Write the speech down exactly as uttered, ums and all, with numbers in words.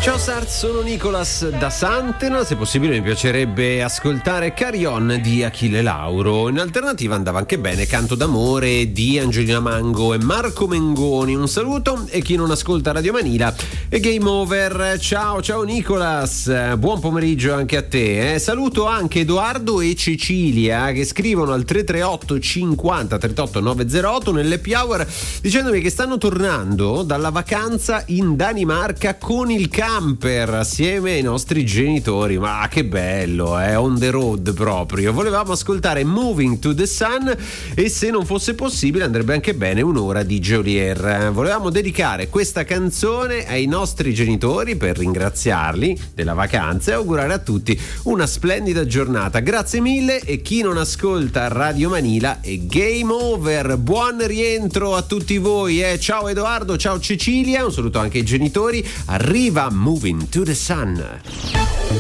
Ciao Sarz, sono Nicolas da Santena. Se possibile mi piacerebbe ascoltare Carry On di Achille Lauro. In alternativa andava anche bene Canto d'amore di Angelina Mango e Marco Mengoni. Un saluto, e chi non ascolta Radio Manila è Game Over. Ciao, ciao Nicolas, buon pomeriggio anche a te. Eh. Saluto anche Edoardo e Cecilia che scrivono al tre tre otto cinquanta trentotto novecentotto nell'happy hour dicendomi che stanno tornando dalla vacanza in Danimarca con il camper assieme ai nostri genitori. Ma che bello, eh? On the road proprio. Volevamo ascoltare Moving to the Sun e se non fosse possibile andrebbe anche bene un'ora di Geolier. Volevamo dedicare questa canzone ai nostri genitori per ringraziarli della vacanza e augurare a tutti una splendida giornata. Grazie mille, e chi non ascolta Radio Manila è Game Over. Buon rientro a tutti voi, eh? Ciao Edoardo, ciao Cecilia, un saluto anche ai genitori. Arriva Moving to the Sun.